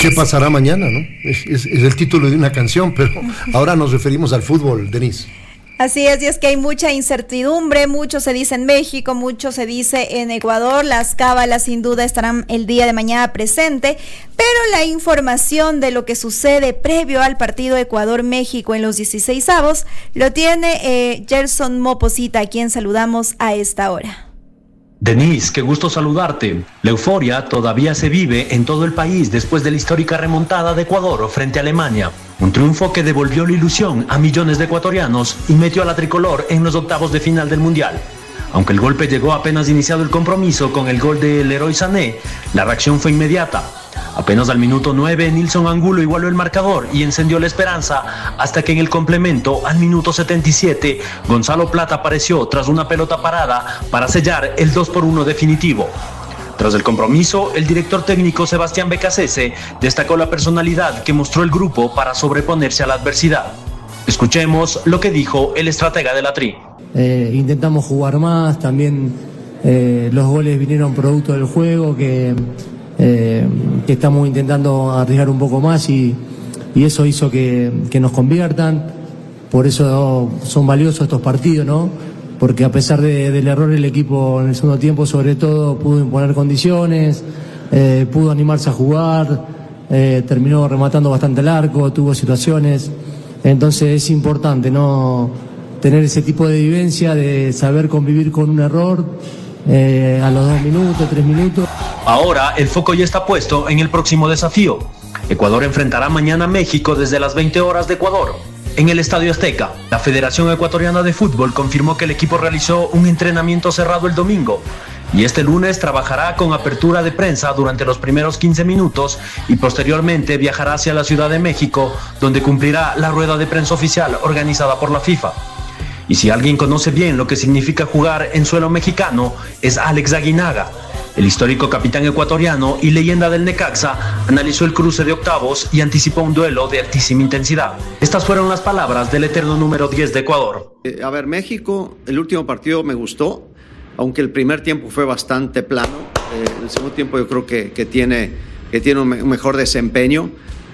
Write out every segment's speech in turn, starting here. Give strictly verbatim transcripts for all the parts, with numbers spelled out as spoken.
¿Qué pasará mañana, no? Es, es, es el título de una canción, pero ahora nos referimos al fútbol, Denise. Así es, y es que hay mucha incertidumbre, mucho se dice en México, mucho se dice en Ecuador, las cábalas sin duda estarán el día de mañana presente, pero la información de lo que sucede previo al partido Ecuador-México en los dieciseisavos lo tiene eh, Gerson Moposita, a quien saludamos a esta hora. Denise, qué gusto saludarte. La euforia todavía se vive en todo el país después de la histórica remontada de Ecuador frente a Alemania. Un triunfo que devolvió la ilusión a millones de ecuatorianos y metió a la tricolor en los octavos de final del Mundial. Aunque el golpe llegó apenas iniciado el compromiso con el gol de Leroy Sané, la reacción fue inmediata. Apenas al minuto nueve, Nilson Angulo igualó el marcador y encendió la esperanza hasta que en el complemento, al minuto setenta y siete, Gonzalo Plata apareció tras una pelota parada para sellar el dos por uno definitivo. Tras el compromiso, el director técnico Sebastián Becasese destacó la personalidad que mostró el grupo para sobreponerse a la adversidad. Escuchemos lo que dijo el estratega de la Tri. Eh, intentamos jugar más, también eh, los goles vinieron producto del juego, que, eh, que estamos intentando arriesgar un poco más y, y eso hizo que, que nos conviertan. Por eso son valiosos estos partidos, ¿no? Porque a pesar de, del error el equipo en el segundo tiempo sobre todo pudo imponer condiciones, eh, pudo animarse a jugar, eh, terminó rematando bastante el arco, tuvo situaciones, entonces es importante no tener ese tipo de vivencia, de saber convivir con un error eh, a los dos minutos, tres minutos. Ahora el foco ya está puesto en el próximo desafío. Ecuador enfrentará mañana a México desde las veinte horas de Ecuador. En el Estadio Azteca, la Federación Ecuatoriana de Fútbol confirmó que el equipo realizó un entrenamiento cerrado el domingo y este lunes trabajará con apertura de prensa durante los primeros quince minutos y posteriormente viajará hacia la Ciudad de México, donde cumplirá la rueda de prensa oficial organizada por la FIFA. Y si alguien conoce bien lo que significa jugar en suelo mexicano, es Alex Aguinaga. El histórico capitán ecuatoriano y leyenda del Necaxa analizó el cruce de octavos y anticipó un duelo de altísima intensidad. Estas fueron las palabras del eterno número diez de Ecuador. Eh, a ver, México, el último partido me gustó, aunque el primer tiempo fue bastante plano. Eh, el segundo tiempo yo creo que, que tiene, que tiene un, me- un mejor desempeño,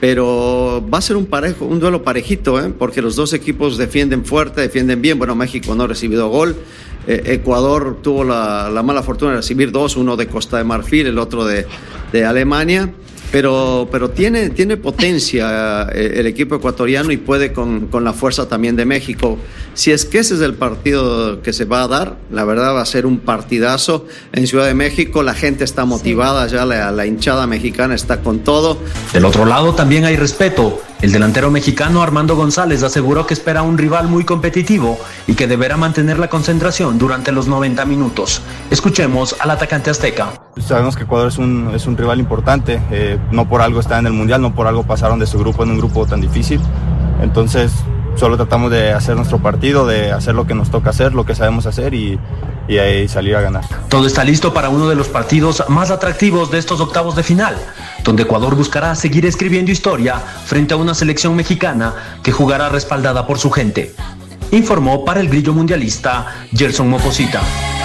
pero va a ser un, parejo, un duelo parejito, ¿eh? Porque los dos equipos defienden fuerte, defienden bien. Bueno, México no ha recibido gol. Eh, Ecuador tuvo la, la mala fortuna de recibir dos, uno de Costa de Marfil, el otro de, de Alemania, pero, pero tiene, tiene potencia eh, el equipo ecuatoriano y puede con, con la fuerza también de México. Si es que ese es el partido que se va a dar, la verdad va a ser un partidazo en Ciudad de México, la gente está motivada, ya la, la hinchada mexicana está con todo. Del otro lado también hay respeto. El delantero mexicano Armando González aseguró que espera un rival muy competitivo y que deberá mantener la concentración durante los noventa minutos. Escuchemos al atacante azteca. Sabemos que Ecuador es un, es un rival importante, eh, no por algo está en el Mundial, no por algo pasaron de su grupo en un grupo tan difícil. Entonces solo tratamos de hacer nuestro partido, de hacer lo que nos toca hacer, lo que sabemos hacer y, y ahí salir a ganar. Todo está listo para uno de los partidos más atractivos de estos octavos de final, donde Ecuador buscará seguir escribiendo historia frente a una selección mexicana que jugará respaldada por su gente. Informó para el Grillo Mundialista Gerson Moposita.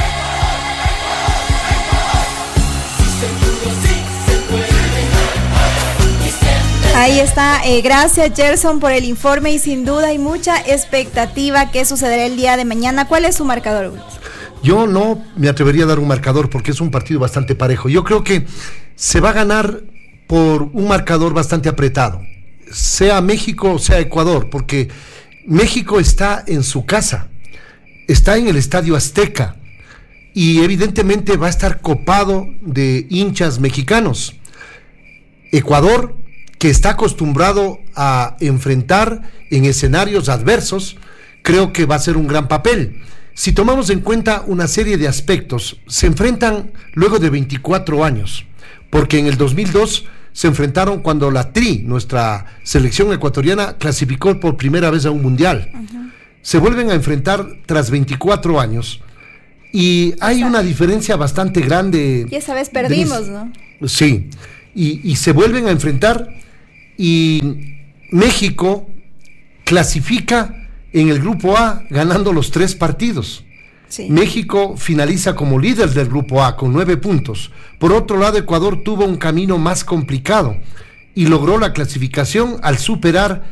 Ahí está, eh, gracias Gerson por el informe y sin duda hay mucha expectativa que sucederá el día de mañana. ¿Cuál es su marcador? Yo no me atrevería a dar un marcador porque es un partido bastante parejo. Yo creo que se va a ganar por un marcador bastante apretado, sea México o sea Ecuador, porque México está en su casa, está en el Estadio Azteca y evidentemente va a estar copado de hinchas mexicanos. Ecuador, que está acostumbrado a enfrentar en escenarios adversos, creo que va a ser un gran papel. Si tomamos en cuenta una serie de aspectos, se enfrentan luego de veinticuatro años, porque en el dos mil dos se enfrentaron cuando la Tri, nuestra selección ecuatoriana, clasificó por primera vez a un mundial. Uh-huh. Se vuelven a enfrentar tras veinticuatro años y hay una diferencia bastante grande. Y esa vez perdimos, ¿no? Sí, y, y se vuelven a enfrentar y México clasifica en el grupo A ganando los tres partidos. Sí. México finaliza como líder del grupo A con nueve puntos. Por otro lado, Ecuador tuvo un camino más complicado y logró la clasificación al superar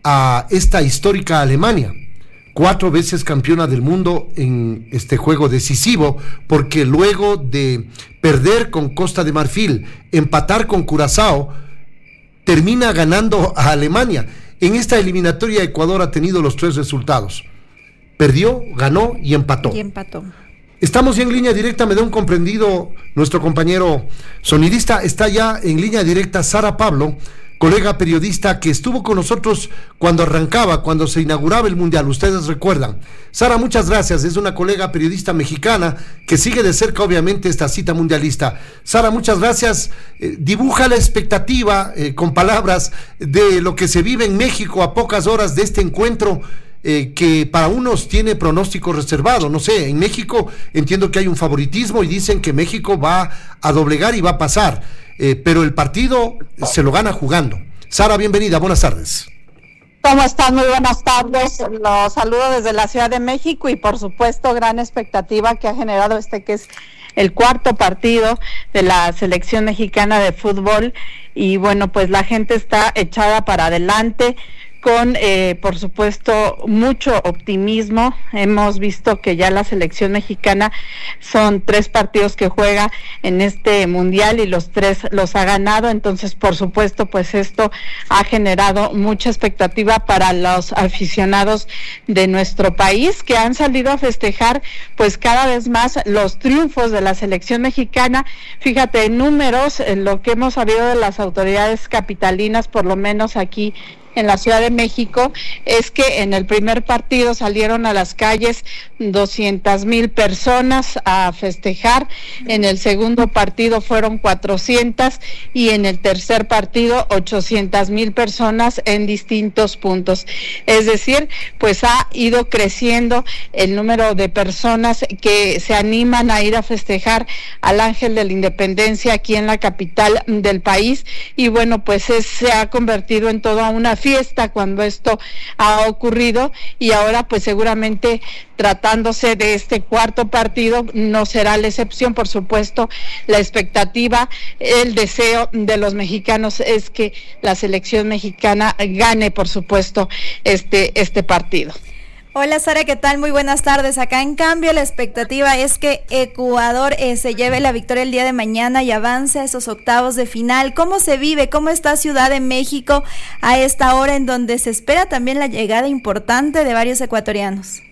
a esta histórica Alemania, cuatro veces campeona del mundo en este juego decisivo, porque luego de perder con Costa de Marfil, empatar con Curazao, termina ganando a Alemania. En esta eliminatoria Ecuador ha tenido los tres resultados: perdió, ganó y empató. Y empató. Estamos ya en línea directa, me da un comprendido nuestro compañero sonidista. Está ya en línea directa Sara Pablo, colega periodista que estuvo con nosotros cuando arrancaba, cuando se inauguraba el Mundial, ustedes recuerdan. Sara, muchas gracias, es una colega periodista mexicana que sigue de cerca obviamente esta cita mundialista. Sara, muchas gracias. Eh, dibuja la expectativa eh, con palabras de lo que se vive en México a pocas horas de este encuentro, Eh, que para unos tiene pronóstico reservado. No sé, en México entiendo que hay un favoritismo y dicen que México va a doblegar y va a pasar, eh, pero el partido se lo gana jugando. Sara, bienvenida, buenas tardes. ¿Cómo están? Muy buenas tardes. Los saludo desde la Ciudad de México y por supuesto gran expectativa que ha generado este que es el cuarto partido de la selección mexicana de fútbol y bueno, pues la gente está echada para adelante con, eh, por supuesto, mucho optimismo. Hemos visto que ya la selección mexicana son tres partidos que juega en este mundial y los tres los ha ganado, entonces, por supuesto, pues esto ha generado mucha expectativa para los aficionados de nuestro país que han salido a festejar, pues cada vez más los triunfos de la selección mexicana. Fíjate, en números, en lo que hemos sabido de las autoridades capitalinas, por lo menos aquí en la Ciudad de México, es que en el primer partido salieron a las calles doscientas mil personas a festejar, en el segundo partido fueron cuatrocientas y en el tercer partido ochocientas mil personas en distintos puntos. Es decir, pues ha ido creciendo el número de personas que se animan a ir a festejar al Ángel de la Independencia aquí en la capital del país y bueno, pues es, se ha convertido en toda una fiesta cuando esto ha ocurrido y ahora pues seguramente tratándose de este cuarto partido no será la excepción. Por supuesto, la expectativa, el deseo de los mexicanos es que la selección mexicana gane, por supuesto, este, este partido. Hola Sara, ¿qué tal? Muy buenas tardes. Acá en cambio la expectativa es que Ecuador eh, se lleve la victoria el día de mañana y avance a esos octavos de final. ¿Cómo se vive? ¿Cómo está Ciudad de México a esta hora en donde se espera también la llegada importante de varios ecuatorianos?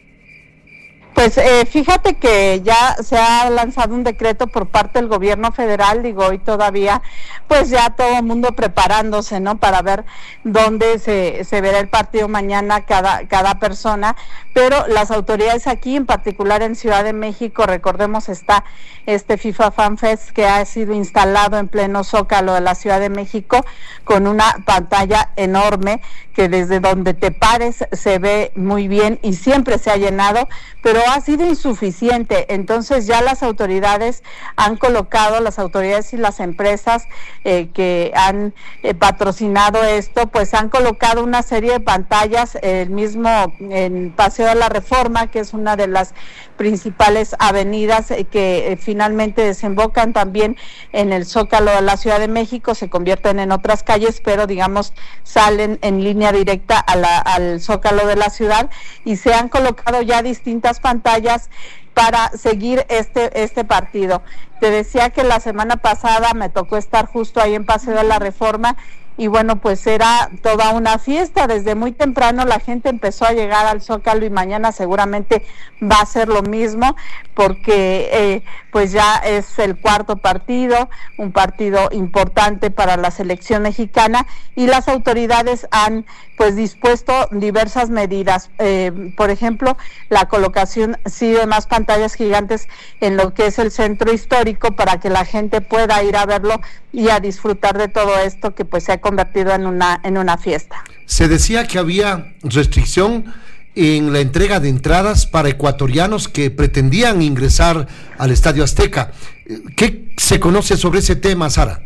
Pues eh, fíjate que ya se ha lanzado un decreto por parte del gobierno federal, digo, hoy todavía, pues ya todo el mundo preparándose, ¿no? Para ver dónde se, se verá el partido mañana cada, cada persona, pero las autoridades aquí, en particular en Ciudad de México, recordemos está este FIFA Fan Fest que ha sido instalado en pleno Zócalo de la Ciudad de México con una pantalla enorme que desde donde te pares se ve muy bien y siempre se ha llenado, pero ha sido insuficiente. Entonces ya las autoridades han colocado, las autoridades y las empresas eh, que han eh, patrocinado esto, pues han colocado una serie de pantallas, el mismo en Paseo de la Reforma, que es una de las principales avenidas eh, que eh, finalmente desembocan también en el Zócalo de la Ciudad de México, se convierten en otras calles, pero digamos salen en línea directa a la, al Zócalo de la ciudad y se han colocado ya distintas pantallas para seguir este este partido. Te decía que la semana pasada me tocó estar justo ahí en Paseo de la Reforma y bueno, pues era toda una fiesta, desde muy temprano la gente empezó a llegar al Zócalo y mañana seguramente va a ser lo mismo porque eh, pues ya es el cuarto partido, un partido importante para la selección mexicana y las autoridades han pues dispuesto diversas medidas, eh, por ejemplo la colocación sí de más pantallas gigantes en lo que es el centro histórico para que la gente pueda ir a verlo y a disfrutar de todo esto que pues se ha convertido en una en una fiesta. Se decía que había restricción en la entrega de entradas para ecuatorianos que pretendían ingresar al Estadio Azteca. ¿Qué se conoce sobre ese tema, Sara?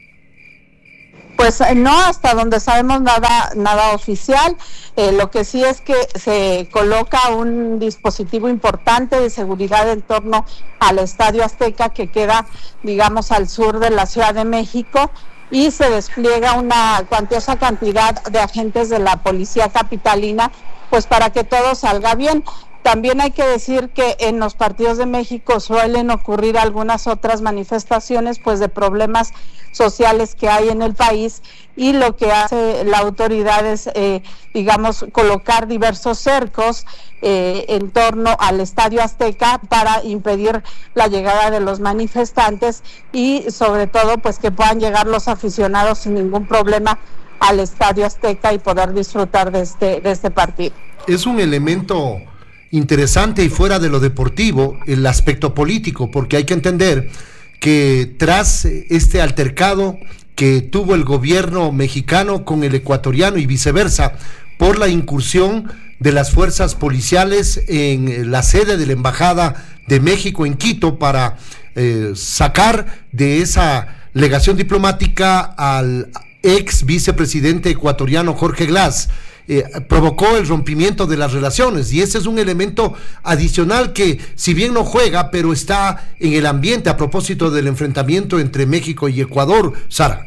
Pues no, hasta donde sabemos nada nada oficial. Eh, lo que sí es que se coloca un dispositivo importante de seguridad en torno al Estadio Azteca que queda, digamos, al sur de la Ciudad de México. y se despliega una cuantiosa cantidad de agentes de la policía capitalina, pues para que todo salga bien. También hay que decir que en los partidos de México suelen ocurrir algunas otras manifestaciones, pues de problemas sociales que hay en el país, y lo que hace la autoridad es, eh, digamos, colocar diversos cercos eh, en torno al Estadio Azteca para impedir la llegada de los manifestantes y sobre todo pues que puedan llegar los aficionados sin ningún problema al Estadio Azteca y poder disfrutar de este, de este partido. Es un elemento interesante y fuera de lo deportivo, el aspecto político, porque hay que entender que tras este altercado que tuvo el gobierno mexicano con el ecuatoriano y viceversa, por la incursión de las fuerzas policiales en la sede de la Embajada de México en Quito para eh, sacar de esa legación diplomática al ex vicepresidente ecuatoriano Jorge Glass, Eh, provocó el rompimiento de las relaciones, y ese es un elemento adicional que si bien no juega, pero está en el ambiente a propósito del enfrentamiento entre México y Ecuador. Sara.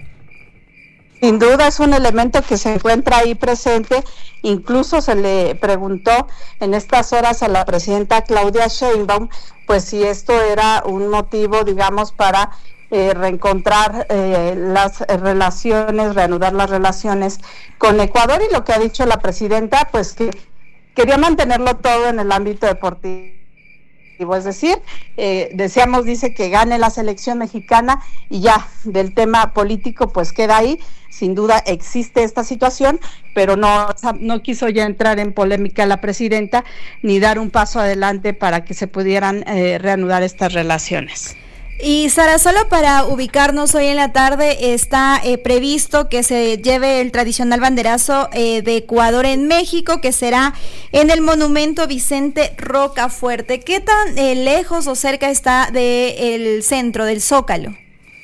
Sin duda es un elemento que se encuentra ahí presente. Incluso se le preguntó en estas horas a la presidenta Claudia Sheinbaum, pues si esto era un motivo, digamos, para Eh, reencontrar eh, las relaciones, reanudar las relaciones con Ecuador, y lo que ha dicho la presidenta, pues que quería mantenerlo todo en el ámbito deportivo, es decir, eh, deseamos, dice, que gane la selección mexicana y ya del tema político pues queda ahí. Sin duda existe esta situación, pero no, no quiso ya entrar en polémica la presidenta ni dar un paso adelante para que se pudieran eh, reanudar estas relaciones. Y Sara, solo para ubicarnos, hoy en la tarde está eh, previsto que se lleve el tradicional banderazo eh, de Ecuador en México, que será en el Monumento Vicente Rocafuerte. ¿Qué tan eh, lejos o cerca está del centro, del Zócalo?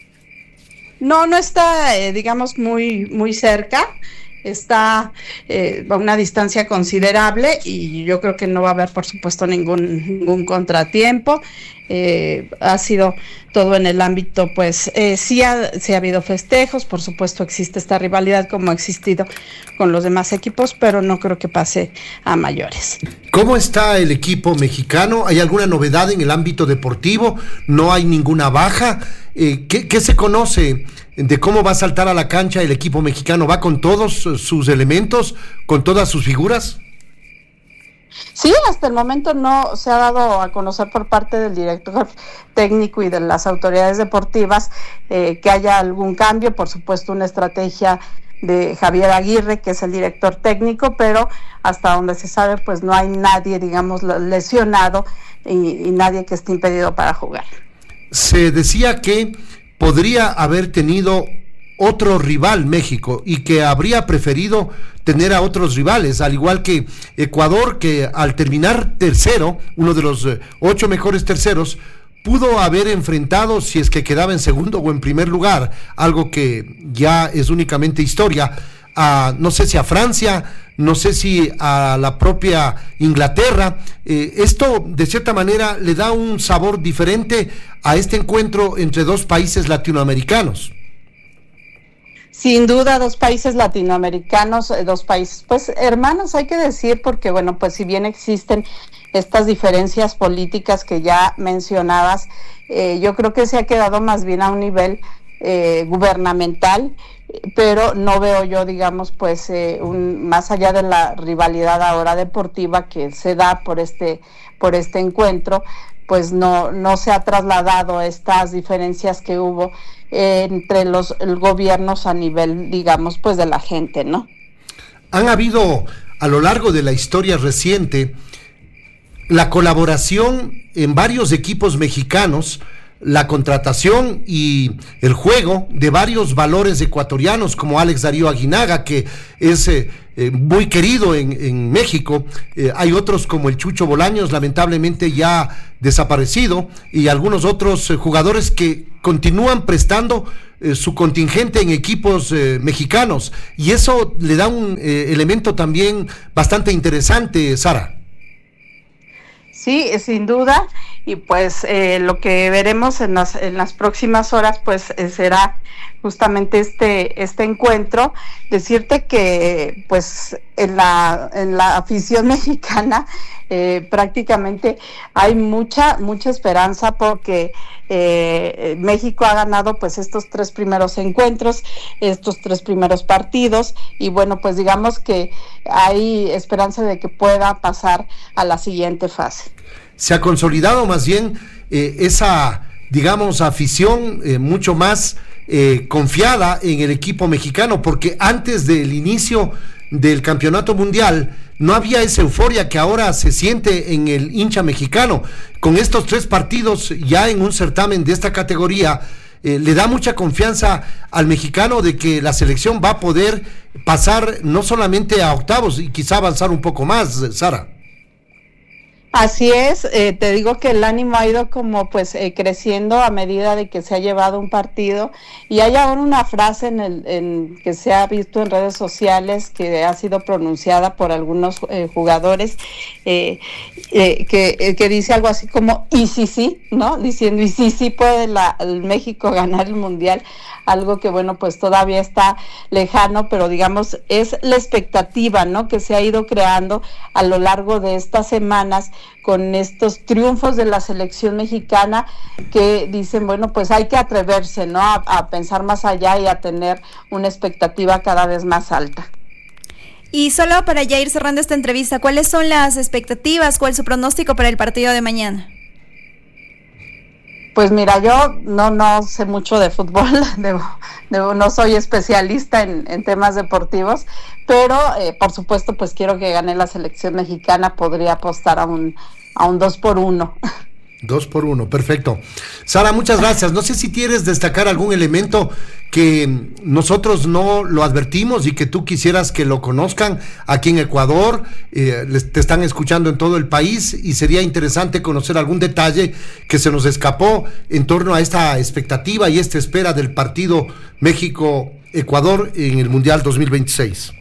No, no está, eh, digamos, muy, muy cerca. Está eh, a una distancia considerable y yo creo que no va a haber, por supuesto, ningún, ningún contratiempo. Eh, ha sido todo en el ámbito, pues, eh, sí, ha, sí ha habido festejos, por supuesto existe esta rivalidad como ha existido con los demás equipos, pero no creo que pase a mayores. ¿Cómo está el equipo mexicano? ¿Hay alguna novedad en el ámbito deportivo? ¿No hay ninguna baja? Eh, ¿qué, ¿Qué se conoce de cómo va a saltar a la cancha el equipo mexicano? ¿Va con todos sus elementos, con todas sus figuras? Sí, hasta el momento no se ha dado a conocer por parte del director técnico y de las autoridades deportivas eh, que haya algún cambio. Por supuesto, una estrategia de Javier Aguirre, que es el director técnico, pero hasta donde se sabe, pues no hay nadie, digamos, lesionado y, y nadie que esté impedido para jugar. Se decía que podría haber tenido otro rival México y que habría preferido tener a otros rivales, al igual que Ecuador, que al terminar tercero, uno de los eh, ocho mejores terceros, pudo haber enfrentado, si es que quedaba en segundo o en primer lugar, algo que ya es únicamente historia, a, no sé si a Francia, no sé si a la propia Inglaterra. Eh, esto de cierta manera le da un sabor diferente a este encuentro entre dos países latinoamericanos. Sin duda, dos países latinoamericanos, dos países, pues hermanos, hay que decir, porque bueno, pues si bien existen estas diferencias políticas que ya mencionabas, eh, yo creo que se ha quedado más bien a un nivel eh, gubernamental, pero no veo yo, digamos, pues eh, un, más allá de la rivalidad ahora deportiva que se da por este, por este encuentro, pues no, no se ha trasladado estas diferencias que hubo eh, entre los gobiernos a nivel, digamos, pues de la gente, ¿no? Han habido a lo largo de la historia reciente la colaboración en varios equipos mexicanos, la contratación y el juego de varios valores ecuatorianos como Alex Darío Aguinaga, que es eh, eh, muy querido en, en México. Eh, hay otros como el Chucho Bolaños, lamentablemente ya desaparecido, y algunos otros eh, jugadores que continúan prestando eh, su contingente en equipos eh, mexicanos, y eso le da un eh, elemento también bastante interesante, Sara. Sí, sin duda, y pues eh, lo que veremos en las, en las próximas horas pues eh, será justamente este este encuentro. Decirte que pues en la en la afición mexicana eh, prácticamente hay mucha mucha esperanza porque eh, México ha ganado pues estos tres primeros encuentros, estos tres primeros partidos, y bueno, pues digamos que hay esperanza de que pueda pasar a la siguiente fase. Se ha consolidado más bien eh, esa, digamos, afición eh, mucho más eh, confiada en el equipo mexicano, porque antes del inicio del campeonato mundial no había esa euforia que ahora se siente en el hincha mexicano. Con estos tres partidos ya en un certamen de esta categoría, eh, le da mucha confianza al mexicano de que la selección va a poder pasar no solamente a octavos y quizá avanzar un poco más, Sara. Así es, eh, te digo que el ánimo ha ido como pues eh, creciendo a medida de que se ha llevado un partido, y hay ahora una frase en el en, que se ha visto en redes sociales que ha sido pronunciada por algunos eh, jugadores eh, eh, que, eh, que dice algo así como y sí sí, ¿no? Diciendo y sí sí puede la, el México ganar el mundial, algo que bueno pues todavía está lejano, pero digamos es la expectativa, ¿no?, que se ha ido creando a lo largo de estas semanas con estos triunfos de la selección mexicana, que dicen, bueno, pues hay que atreverse, ¿no?, a, a pensar más allá y a tener una expectativa cada vez más alta. Y solo para ya ir cerrando esta entrevista, ¿cuáles son las expectativas? ¿Cuál es su pronóstico para el partido de mañana? Pues mira, yo no no sé mucho de fútbol, debo, debo, no soy especialista en, en temas deportivos, pero eh, por supuesto pues quiero que gane la selección mexicana, podría apostar a un a un dos por uno. Dos por uno, perfecto. Sara, muchas gracias. No sé si quieres destacar algún elemento que nosotros no lo advertimos y que tú quisieras que lo conozcan aquí en Ecuador. Eh, les, te están escuchando en todo el país y sería interesante conocer algún detalle que se nos escapó en torno a esta expectativa y esta espera del partido México-Ecuador en el Mundial dos mil veintiséis.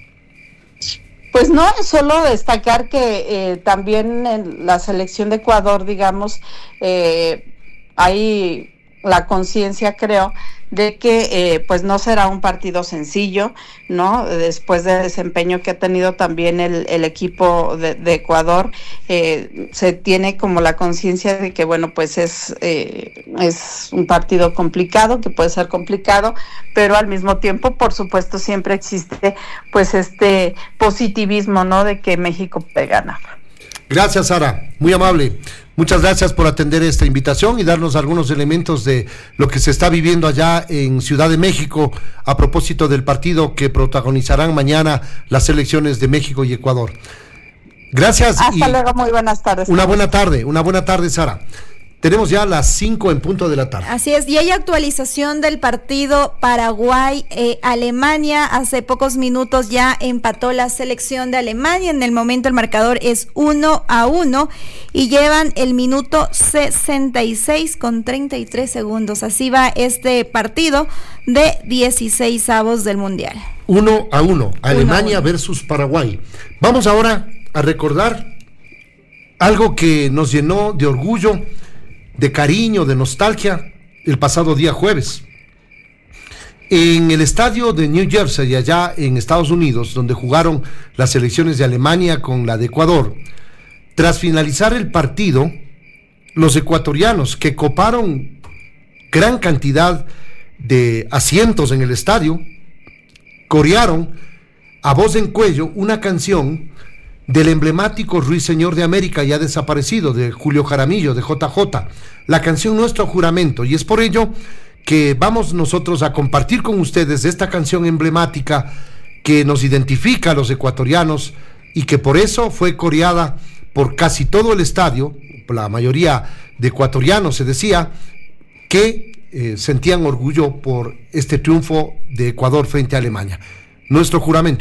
Pues no, solo destacar que eh, también en la selección de Ecuador, digamos, eh, hay la conciencia, creo, de que eh, pues no será un partido sencillo, ¿no? Después del desempeño que ha tenido también el, el equipo de, de Ecuador, eh, se tiene como la conciencia de que, bueno, pues es, eh, es un partido complicado, que puede ser complicado, pero al mismo tiempo, por supuesto, siempre existe pues este positivismo, ¿no?, de que México puede ganar. Gracias, Sara, muy amable. Muchas gracias por atender esta invitación y darnos algunos elementos de lo que se está viviendo allá en Ciudad de México a propósito del partido que protagonizarán mañana las selecciones de México y Ecuador. Gracias. Hasta luego, muy buenas tardes. Una buena tarde, una buena tarde, Sara. Tenemos ya las cinco en punto de la tarde. Así es, y hay actualización del partido Paraguay-Alemania. Eh, Hace pocos minutos ya empató la selección de Alemania. En el momento el marcador es uno a uno y llevan el minuto sesenta y seis con treinta y tres segundos. Así va este partido de dieciséis avos del Mundial. Uno a uno, Alemania uno a uno. versus Paraguay. Vamos ahora a recordar algo que nos llenó de orgullo, de cariño, de nostalgia, el pasado día jueves. En el estadio de New Jersey, allá en Estados Unidos, donde jugaron las selecciones de Alemania con la de Ecuador, tras finalizar el partido, los ecuatorianos, que coparon gran cantidad de asientos en el estadio, corearon a voz en cuello una canción del emblemático Ruiseñor de América, ya desaparecido, de Julio Jaramillo, de J J, la canción Nuestro Juramento, y es por ello que vamos nosotros a compartir con ustedes esta canción emblemática que nos identifica a los ecuatorianos y que por eso fue coreada por casi todo el estadio, por la mayoría de ecuatorianos, se decía, que eh, sentían orgullo por este triunfo de Ecuador frente a Alemania. Nuestro Juramento.